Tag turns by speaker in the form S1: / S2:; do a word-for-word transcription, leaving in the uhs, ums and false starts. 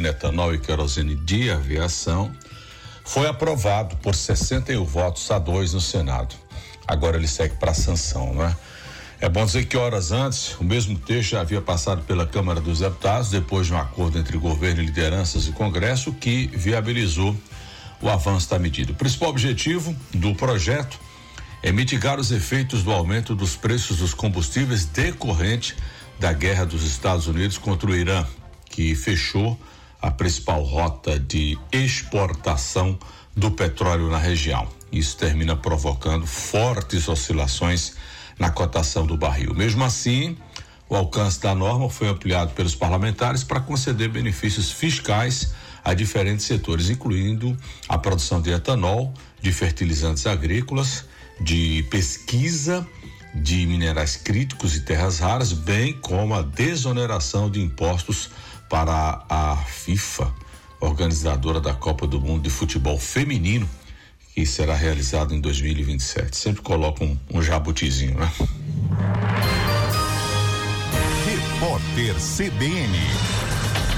S1: metanol e querosene de aviação, foi aprovado por sessenta e um votos a dois no Senado. Agora ele segue para a sanção, né? É bom dizer que horas antes, o mesmo texto já havia passado pela Câmara dos Deputados, depois de um acordo entre governo, lideranças e Congresso, que viabilizou o avanço da medida. O principal objetivo do projeto é mitigar os efeitos do aumento dos preços dos combustíveis decorrente da guerra dos Estados Unidos contra o Irã, que fechou a principal rota de exportação do petróleo na região. Isso termina provocando fortes oscilações na cotação do barril. Mesmo assim, o alcance da norma foi ampliado pelos parlamentares para conceder benefícios fiscais a diferentes setores, incluindo a produção de etanol, de fertilizantes agrícolas, de pesquisa de minerais críticos e terras raras, bem como a desoneração de impostos para a FIFA, organizadora da Copa do Mundo de Futebol Feminino, que será realizado em dois mil e vinte e sete. Sempre coloca um, um jabutizinho, né?
S2: Repórter C B N.